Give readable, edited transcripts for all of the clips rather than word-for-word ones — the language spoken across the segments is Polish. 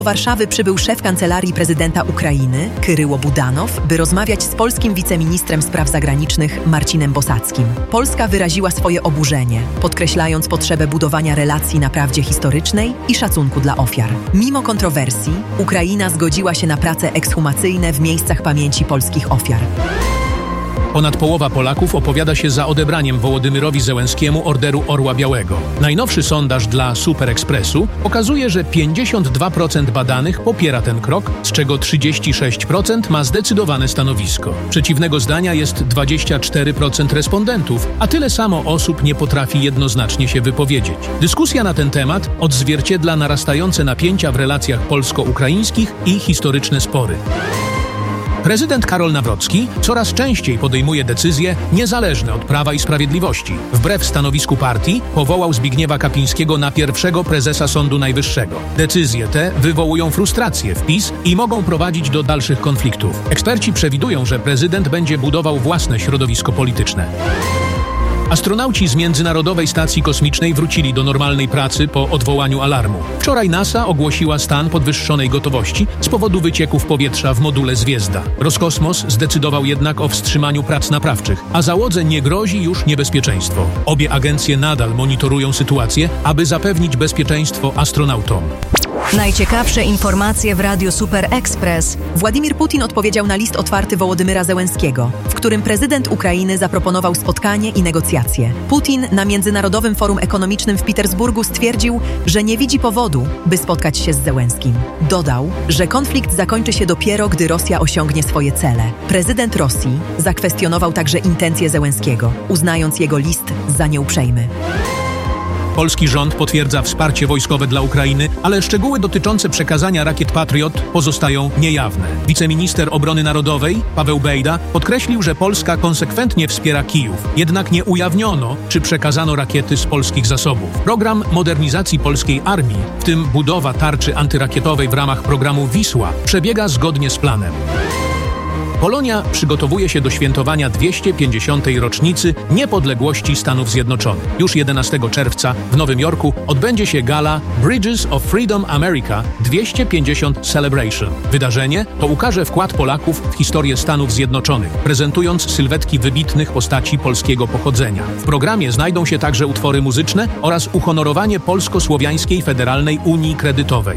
Do Warszawy przybył szef Kancelarii Prezydenta Ukrainy, Kyryło Budanow, by rozmawiać z polskim wiceministrem spraw zagranicznych Marcinem Bosackim. Polska wyraziła swoje oburzenie, podkreślając potrzebę budowania relacji na prawdzie historycznej i szacunku dla ofiar. Mimo kontrowersji, Ukraina zgodziła się na prace ekshumacyjne w miejscach pamięci polskich ofiar. Ponad połowa Polaków opowiada się za odebraniem Wołodymyrowi Zełenskiemu Orderu Orła Białego. Najnowszy sondaż dla Super Expressu pokazuje, że 52% badanych popiera ten krok, z czego 36% ma zdecydowane stanowisko. Przeciwnego zdania jest 24% respondentów, a tyle samo osób nie potrafi jednoznacznie się wypowiedzieć. Dyskusja na ten temat odzwierciedla narastające napięcia w relacjach polsko-ukraińskich i historyczne spory. Prezydent Karol Nawrocki coraz częściej podejmuje decyzje niezależne od Prawa i Sprawiedliwości. Wbrew stanowisku partii powołał Zbigniewa Kapińskiego na pierwszego prezesa Sądu Najwyższego. Decyzje te wywołują frustrację w PiS i mogą prowadzić do dalszych konfliktów. Eksperci przewidują, że prezydent będzie budował własne środowisko polityczne. Astronauci z Międzynarodowej Stacji Kosmicznej wrócili do normalnej pracy po odwołaniu alarmu. Wczoraj NASA ogłosiła stan podwyższonej gotowości z powodu wycieków powietrza w module Zwiezda. Roskosmos zdecydował jednak o wstrzymaniu prac naprawczych, a załodze nie grozi już niebezpieczeństwo. Obie agencje nadal monitorują sytuację, aby zapewnić bezpieczeństwo astronautom. Najciekawsze informacje w Radiu Super Express. Władimir Putin odpowiedział na list otwarty Wołodymyra Zełenskiego, w którym prezydent Ukrainy zaproponował spotkanie i negocjacje. Putin na Międzynarodowym Forum Ekonomicznym w Petersburgu stwierdził, że nie widzi powodu, by spotkać się z Zełenskim. Dodał, że konflikt zakończy się dopiero, gdy Rosja osiągnie swoje cele. Prezydent Rosji zakwestionował także intencje Zełenskiego, uznając jego list za nieuprzejmy. Polski rząd potwierdza wsparcie wojskowe dla Ukrainy, ale szczegóły dotyczące przekazania rakiet Patriot pozostają niejawne. Wiceminister Obrony Narodowej, Paweł Bejda, podkreślił, że Polska konsekwentnie wspiera Kijów. Jednak nie ujawniono, czy przekazano rakiety z polskich zasobów. Program modernizacji polskiej armii, w tym budowa tarczy antyrakietowej w ramach programu Wisła, przebiega zgodnie z planem. Polonia przygotowuje się do świętowania 250. rocznicy niepodległości Stanów Zjednoczonych. Już 11 czerwca w Nowym Jorku odbędzie się gala Bridges of Freedom America 250 Celebration. Wydarzenie to ukaże wkład Polaków w historię Stanów Zjednoczonych, prezentując sylwetki wybitnych postaci polskiego pochodzenia. W programie znajdą się także utwory muzyczne oraz uhonorowanie Polsko-Słowiańskiej Federalnej Unii Kredytowej.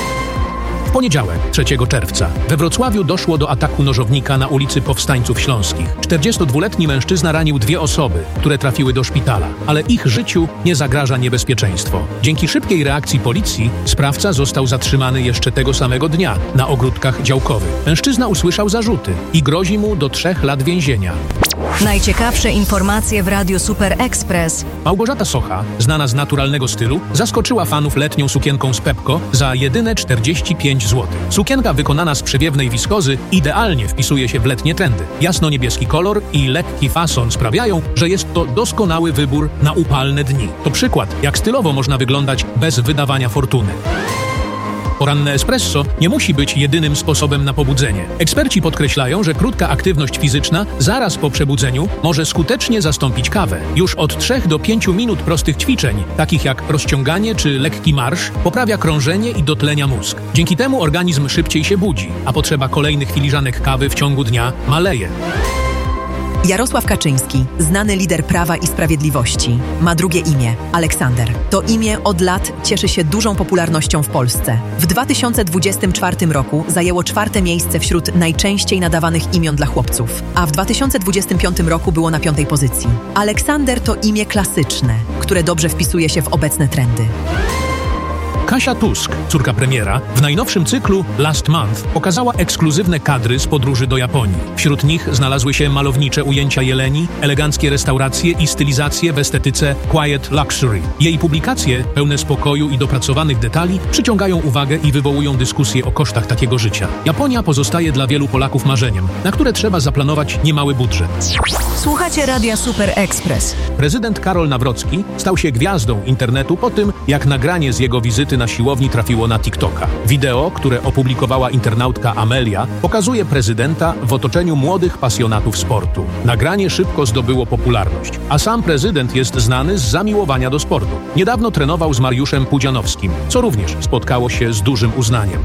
W poniedziałek, 3 czerwca, we Wrocławiu doszło do ataku nożownika na ulicy Powstańców Śląskich. 42-letni mężczyzna ranił 2 osoby, które trafiły do szpitala, ale ich życiu nie zagraża niebezpieczeństwo. Dzięki szybkiej reakcji policji sprawca został zatrzymany jeszcze tego samego dnia na ogródkach działkowych. Mężczyzna usłyszał zarzuty i grozi mu do 3 lat więzienia. Najciekawsze informacje w Radiu Super Express. Małgorzata Socha, znana z naturalnego stylu, zaskoczyła fanów letnią sukienką z Pepco za jedyne 45 zł. Sukienka wykonana z przewiewnej wiskozy idealnie wpisuje się w letnie trendy. Jasno-niebieski kolor i lekki fason sprawiają, że jest to doskonały wybór na upalne dni. To przykład, jak stylowo można wyglądać bez wydawania fortuny. Poranne espresso nie musi być jedynym sposobem na pobudzenie. Eksperci podkreślają, że krótka aktywność fizyczna zaraz po przebudzeniu może skutecznie zastąpić kawę. Już od 3 do 5 minut prostych ćwiczeń, takich jak rozciąganie czy lekki marsz, poprawia krążenie i dotlenia mózg. Dzięki temu organizm szybciej się budzi, a potrzeba kolejnych filiżanek kawy w ciągu dnia maleje. Jarosław Kaczyński, znany lider Prawa i Sprawiedliwości, ma drugie imię – Aleksander. To imię od lat cieszy się dużą popularnością w Polsce. W 2024 roku zajęło 4. miejsce wśród najczęściej nadawanych imion dla chłopców, a w 2025 roku było na 5. pozycji. Aleksander to imię klasyczne, które dobrze wpisuje się w obecne trendy. Kasia Tusk, córka premiera, w najnowszym cyklu Last Month pokazała ekskluzywne kadry z podróży do Japonii. Wśród nich znalazły się malownicze ujęcia jeleni, eleganckie restauracje i stylizacje w estetyce quiet luxury. Jej publikacje, pełne spokoju i dopracowanych detali, przyciągają uwagę i wywołują dyskusje o kosztach takiego życia. Japonia pozostaje dla wielu Polaków marzeniem, na które trzeba zaplanować niemały budżet. Słuchacie Radia Super Express. Prezydent Karol Nawrocki stał się gwiazdą internetu po tym, jak nagranie z jego wizyty niestety na siłowni trafiło na TikToka. Wideo, które opublikowała internautka Amelia, pokazuje prezydenta w otoczeniu młodych pasjonatów sportu. Nagranie szybko zdobyło popularność, a sam prezydent jest znany z zamiłowania do sportu. Niedawno trenował z Mariuszem Pudzianowskim, co również spotkało się z dużym uznaniem.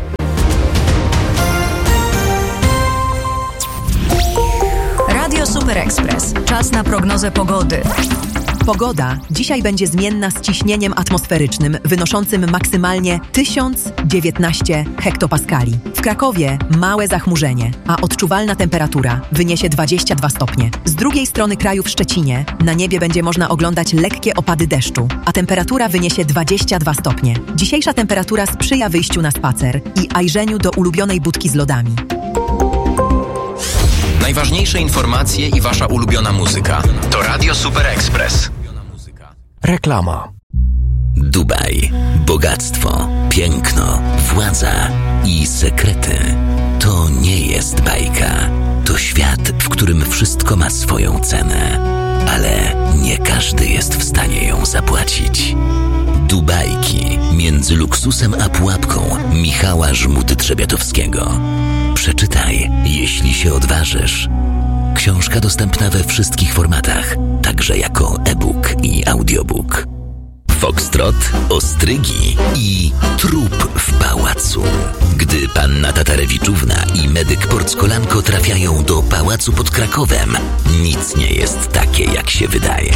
Radio Super Express. Czas na prognozę pogody. Pogoda dzisiaj będzie zmienna z ciśnieniem atmosferycznym wynoszącym maksymalnie 1019 hektopaskali. W Krakowie małe zachmurzenie, a odczuwalna temperatura wyniesie 22 stopnie. Z drugiej strony kraju w Szczecinie na niebie będzie można oglądać lekkie opady deszczu, a temperatura wyniesie 22 stopnie. Dzisiejsza temperatura sprzyja wyjściu na spacer i ajrzeniu do ulubionej budki z lodami. Najważniejsze informacje i wasza ulubiona muzyka to Radio Super Express. Reklama. Dubaj, bogactwo, piękno, władza i sekrety. To nie jest bajka. To świat, w którym wszystko ma swoją cenę, ale nie każdy jest w stanie ją zapłacić. Dubajki między luksusem a pułapką Michała Żmudy-Trzebiatowskiego. Przeczytaj, jeśli się odważysz. Książka dostępna we wszystkich formatach, także jako e-book i audiobook. Foxtrot, ostrygi i trup w pałacu. Gdy panna Tatarewiczówna i medyk Porckolanko trafiają do pałacu pod Krakowem, nic nie jest takie, jak się wydaje.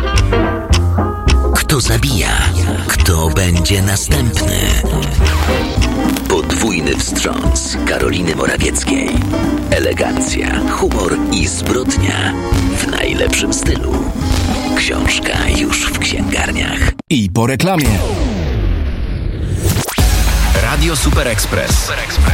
Kto zabija? Kto będzie następny? Podwójny wstrząs Karoliny Morawieckiej. Elegancja, humor i zbrodnia w najlepszym stylu. Książka już w księgarniach. I po reklamie. Radio Super Express.